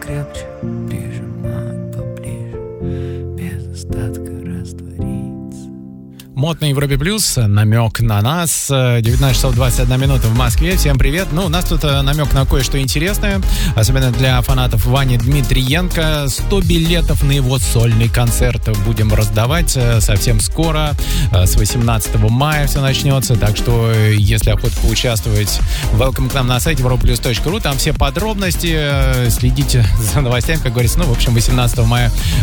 крепче прижимать поближе, без остатка раствориться. Мод на Европе Плюс, намек на нас. 19 часов 21 минута в Москве. Всем привет. Ну, у нас тут намек на кое-что интересное, особенно для фанатов Вани Дмитриенко. 100 билетов на его сольный концерт будем раздавать совсем скоро. С 18 мая все начнется. Так что, если охота поучаствовать, welcome к нам на сайте europlus.ru. Там все подробности. Следите за новостями, как говорится. Ну, в общем, 18 мая